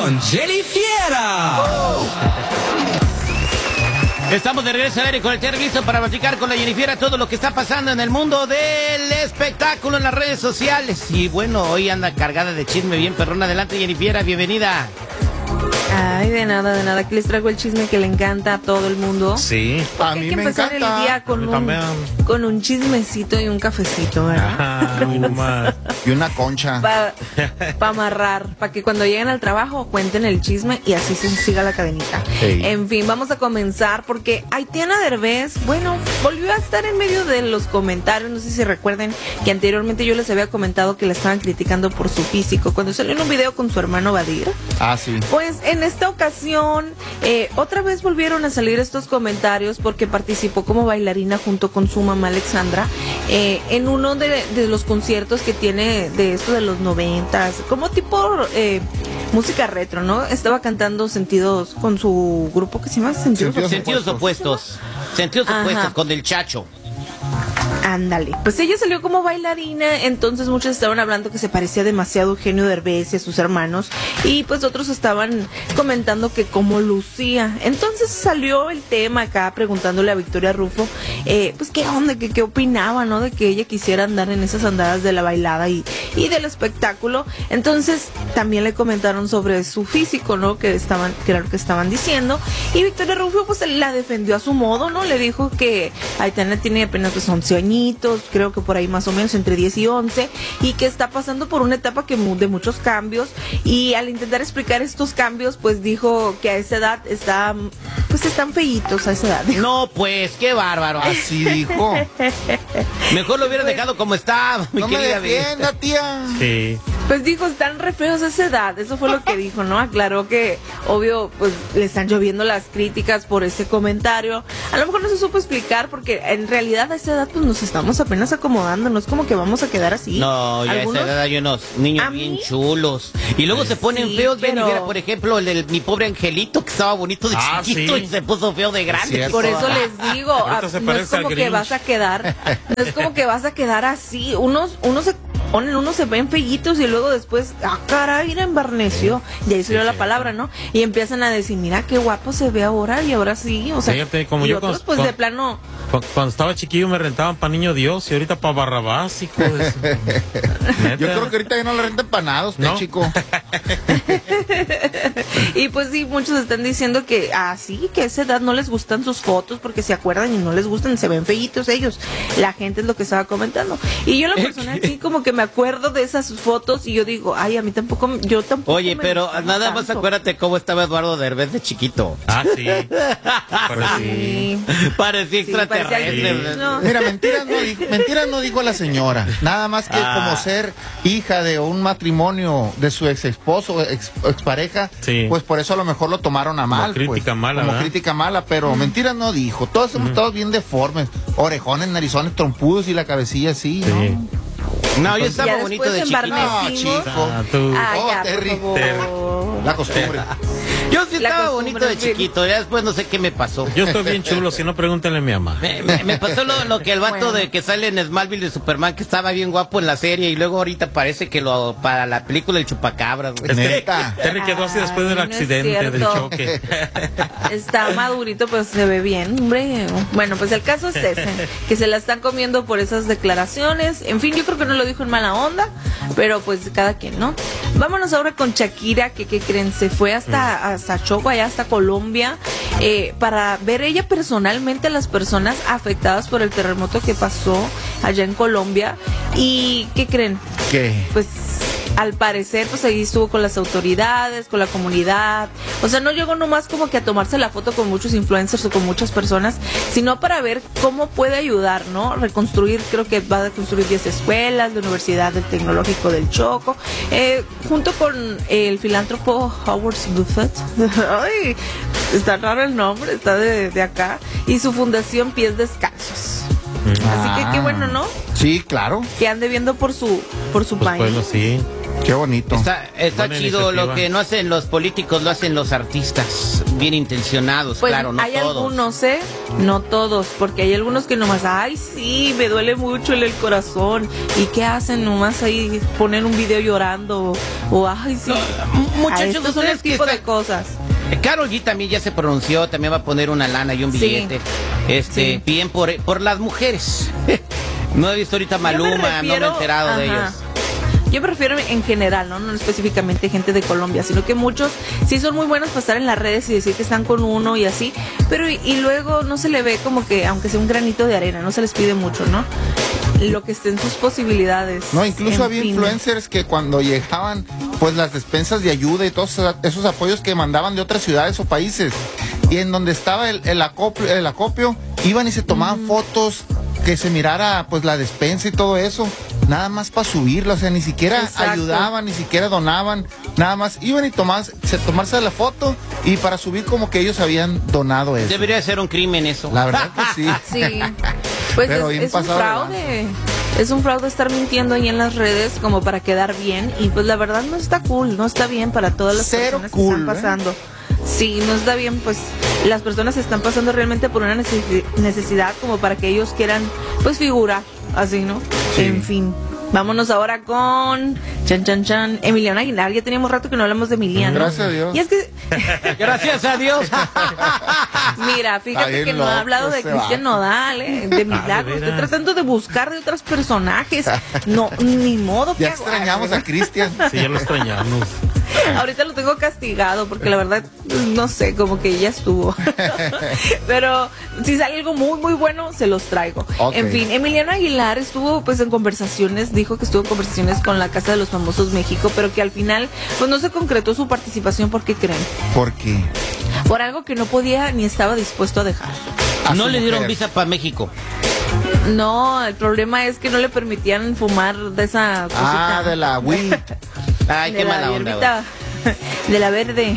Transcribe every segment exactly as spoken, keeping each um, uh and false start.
con Jenny Fiera. Uh. Estamos de regreso al aire con el Terry, listo para platicar con la Jennifer todo lo que está pasando en el mundo del espectáculo en las redes sociales. Y bueno, hoy anda cargada de chisme bien perrón. Adelante, Jennifer, bienvenida. Ay, de nada, de nada. Aquí les traigo el chisme que le encanta a todo el mundo. Sí, a mí me encanta. Hay que empezar el día con un, con un chismecito y un cafecito, ¿verdad? Ajá, una, y una concha. Para pa amarrar, para que cuando lleguen al trabajo cuenten el chisme y así se siga la cadenita. Hey. En fin, vamos a comenzar porque Aitana Derbez, bueno, volvió a estar en medio de los comentarios. No sé si recuerden que anteriormente yo les había comentado que la estaban criticando por su físico cuando salió en un video con su hermano Badir. Ah, sí. Pues en esta ocasión, eh, otra vez volvieron a salir estos comentarios porque participó como bailarina junto con su mamá Alexandra eh, en uno de, de los conciertos que tiene de esto de los noventas, como tipo eh, música retro, ¿no? Estaba cantando Sentidos con su grupo que se llama Sentidos, Sentidos, Sentidos Opuestos. Sentidos Opuestos, Ajá. con el Chacho. Ándale, pues ella salió como bailarina, entonces muchos estaban hablando que se parecía demasiado a Eugenio Derbez y a sus hermanos, y pues otros estaban comentando que cómo lucía. Entonces salió el tema acá preguntándole a Victoria Rufo, eh, pues qué onda, que qué opinaba, ¿no? De que ella quisiera andar en esas andadas de la bailada y, y del espectáculo. Entonces también le comentaron sobre su físico, ¿no? Que estaban, que era lo que estaban diciendo, y Victoria Rufo pues la defendió a su modo, ¿no? Le dijo que Aitana tiene apenas pues once años, creo que por ahí más o menos entre diez y once, y que está pasando por una etapa que de muchos cambios, y al intentar explicar estos cambios pues dijo que a esa edad está, pues están feitos a esa edad. No, pues qué bárbaro. Así dijo. Mejor lo hubiera dejado como está, mi no querida me defienda, tía. Sí. Pues dijo, están re feos a esa edad, eso fue lo que dijo, ¿no? Aclaró que, obvio, pues le están lloviendo las críticas por ese comentario. A lo mejor no se supo explicar porque en realidad a esa edad pues nos estamos apenas acomodando, no es como que vamos a quedar así. No, ya a esa edad hay unos niños bien chulos. Y luego se ponen sí, feos, pero... Jennifer, por ejemplo, el de mi pobre angelito que estaba bonito de ah, chiquito sí. y se puso feo de grande. Por eso les digo, a, no es como que vas a quedar, no es como que vas a quedar así. Unos, unos se ponen, unos se ven feillitos y luego después, ah, caray, mira, embarneció. Y ahí salió sí, la sí, palabra, ¿no? Y empiezan a decir, mira qué guapo se ve ahora y ahora sí. O sea, fíjate, como y yo otros, con, pues con, de plano. Cuando estaba chiquillo me rentaban para Niño Dios y ahorita para Barrabás, hijo de su... Yo creo que ahorita ya no le rentan para nada usted, ¿no? Chico. Y pues sí, muchos están diciendo que así, ah, que a esa edad no les gustan sus fotos porque se acuerdan y no les gustan, se ven feitos ellos. La gente es lo que estaba comentando. Y yo la persona sí como que me acuerdo de esas fotos y yo digo, ay, a mí tampoco, yo tampoco. Oye, pero nada tanto. Más acuérdate cómo estaba Eduardo Derbez de chiquito. Ah, sí. sí. Parecía sí, extraterrestre. Sí. No. Mira, mentiras no, dijo, mentiras no dijo la señora. Nada más que ah. como ser hija de un matrimonio de su ex esposo, ex, expareja, sí. pues por eso a lo mejor lo tomaron a mal. Como crítica pues, mala. Como ¿verdad? crítica mala, pero mm. mentiras no dijo. Todos hemos mm. estado bien deformes. Orejones, narizones, trompudos y la cabecilla así, sí. ¿no? No, yo estaba bonito de chiquito. No, chico. Ah, tú. Ah, oh, ya, Terry, por Terry. La costumbre. Yo sí estaba bonito de chiquito, ya después no sé qué me pasó. Yo estoy bien chulo, si no pregúntenle a mi mamá. Me, me, me pasó lo, lo que el vato bueno. de que sale en Smallville de Superman, que estaba bien guapo en la serie y luego ahorita parece que lo para la película El Chupacabras, güey. Neta. Terry quedó así después del accidente, no del choque. Está madurito, pero se ve bien, hombre. Bueno, pues el caso es ese, que se la están comiendo por esas declaraciones. En fin, yo creo que no lo dijo en mala onda, pero pues cada quien, ¿no? Vámonos ahora con Shakira, que, que creen, se fue hasta, mm. hasta Choco, allá hasta Colombia, eh, para ver ella personalmente a las personas afectadas por el terremoto que pasó allá en Colombia. ¿Y qué creen? ¿Qué? Pues al parecer, pues ahí estuvo con las autoridades, con la comunidad. O sea, no llegó nomás como que a tomarse la foto con muchos influencers o con muchas personas, sino para ver cómo puede ayudar, ¿no? Reconstruir, creo que va a construir diez escuelas, la Universidad del Tecnológico del Choco, eh, junto con el filántropo Howard Buffett. Ay, está raro el nombre, está de, de acá. Y su fundación Pies Descalzos. Ah. Así que qué bueno, ¿no? Sí, claro. Que ande viendo por su, por su pues país. Bueno, sí. Qué bonito. Está, está chido, lo que no hacen los políticos, lo hacen los artistas, bien intencionados, pues claro, no hay todos. Hay algunos, ¿eh? No todos, porque hay algunos que nomás, ay, sí, me duele mucho el, el corazón. ¿Y qué hacen? Nomás ahí ponen un video llorando o, o ay, sí. No, a estos son el tipo está... de cosas. Karol G también ya se pronunció, también va a poner una lana y un billete. Sí. Este, sí. Bien por, por las mujeres. No he visto ahorita Maluma, me refiero, no me he enterado ajá. de ellos. Yo prefiero en general, ¿no? No específicamente gente de Colombia, sino que muchos sí son muy buenos para estar en las redes y decir que están con uno y así, pero y, y luego no se le ve como que, aunque sea un granito de arena, no se les pide mucho, ¿no? Lo que esté en sus posibilidades. No, incluso había fin. influencers que cuando llegaban, pues las despensas de ayuda y todos esos apoyos que mandaban de otras ciudades o países, y en donde estaba el, el, acopio, el acopio, iban y se tomaban mm. fotos, que se mirara pues la despensa y todo eso, nada más para subirlo, o sea, ni siquiera Exacto. ayudaban, ni siquiera donaban, nada más iban y tomas, se, tomarse la foto y para subir como que ellos habían donado eso. Debería ser un crimen eso. La verdad que sí. Sí. Pues Pero es, es un fraude. Es un fraude estar mintiendo ahí en las redes como para quedar bien y pues la verdad no está cool, no está bien para todas las Cero personas cool, que están pasando. ¿eh? Sí, no está bien, pues las personas están pasando realmente por una necesidad como para que ellos quieran pues figurar así, ¿no? Sí. En fin. Vámonos ahora con chan chan chan Emiliano Aguilar. Ya teníamos rato que no hablamos de Emiliano. Gracias a Dios. Y es que gracias a Dios. Mira, fíjate que no he hablado de Cristian Nodal, ¿eh? De Milagros. Estoy tratando de buscar de otros personajes. No, ni modo. Ya extrañamos a Cristian. Sí, ya lo extrañamos. Ahorita lo tengo castigado porque la verdad, no sé, como que ya estuvo. Pero si sale algo muy, muy bueno, se los traigo. Okay. En fin, Emiliano Aguilar estuvo pues en conversaciones, dijo que estuvo en conversaciones con la Casa de los Famosos México, pero que al final pues no se concretó su participación. ¿Por qué creen? ¿Por qué? Por algo que no podía ni estaba dispuesto a dejar. A no le dieron visa para México. No, el problema es que no le permitían fumar de esa cosita. Ah, de la weed. Ay, qué mala onda. De la verde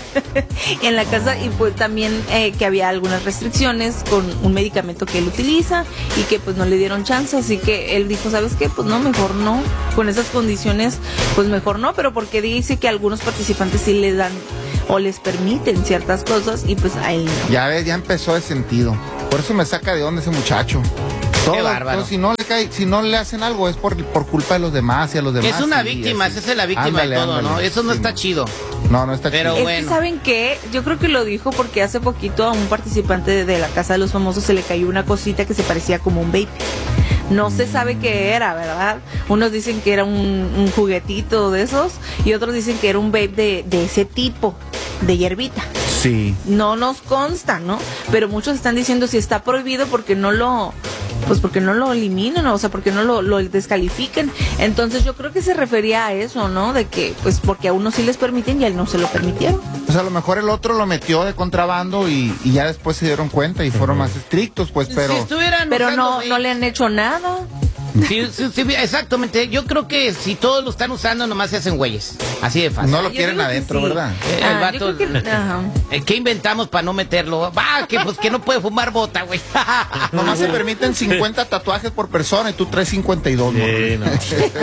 en la casa y pues también eh, que había algunas restricciones con un medicamento que él utiliza y que pues no le dieron chance, así que él dijo, ¿sabes qué? Pues no, mejor no, con esas condiciones pues mejor no, pero porque dice que algunos participantes sí les dan o les permiten ciertas cosas y pues a él no. Ya ves, ya empezó el sentido, por eso me saca de onda ese muchacho. Todo, Qué bárbaro. Pues, si no le cae, si no le hacen algo es por, por culpa de los demás y a los demás. Es una víctima, esa es la víctima ándale, de todo, ándale. ¿no? Eso no sí, está chido. No, no está Pero chido. Bueno. Es que ¿saben qué? Yo creo que lo dijo porque hace poquito a un participante de, de la Casa de los Famosos se le cayó una cosita que se parecía como un vape. No se sabe qué era, ¿verdad? Unos dicen que era un, un juguetito de esos y otros dicen que era un vape de, de ese tipo, de hierbita. Sí. No nos consta, ¿no? Pero muchos están diciendo si está prohibido porque no lo... Pues porque no lo eliminan, o sea, porque no lo, lo descalifican. Entonces yo creo que se refería a eso, ¿no? De que, pues porque a unos sí les permiten y a él no se lo permitieron. Pues a lo mejor el otro lo metió de contrabando y, y ya después se dieron cuenta y fueron más estrictos, pues, pero... Si pero no, no le han hecho nada. Sí, sí, sí, exactamente. Yo creo que si todos lo están usando, nomás se hacen güeyes. Así de fácil. No lo quieren adentro, sí. ¿verdad? El, ah, el vato. Que, eh, ¿Qué inventamos para no meterlo? Va, que pues que no puede fumar bota, güey. Nomás se permiten cincuenta tatuajes por persona y tú traes cincuenta y dos, sí, no.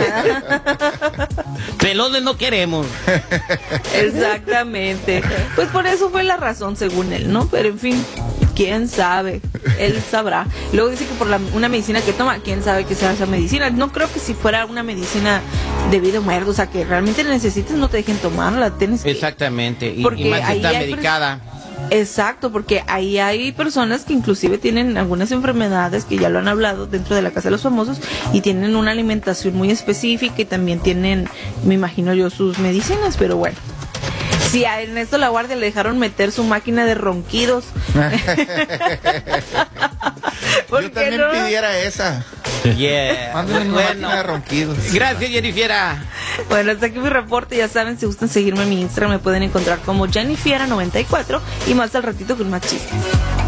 Pelones no queremos. Exactamente. Pues por eso fue la razón, según él, ¿no? Pero en fin, quién sabe. Él sabrá. Luego dice que por la, una medicina que toma, quién sabe qué sea esa medicina. No creo que si fuera una medicina de vida o muerte, o sea, que realmente la necesites, no te dejen tomarla. Tienes que... Exactamente. Y, y más si está medicada. Exacto, porque ahí hay personas que inclusive tienen algunas enfermedades que ya lo han hablado dentro de la Casa de los Famosos y tienen una alimentación muy específica y también tienen, me imagino yo, sus medicinas, pero bueno. Si a Ernesto La Guardia le dejaron meter su máquina de ronquidos. Yo también no? pidiera esa. Yeah. Mándenme una bueno. máquina de ronquidos. Gracias, Jennifiera. Bueno, hasta aquí mi reporte. Ya saben, si gustan seguirme en mi Instagram, me pueden encontrar como Jennifiera noventa y cuatro y más al ratito con más chistes.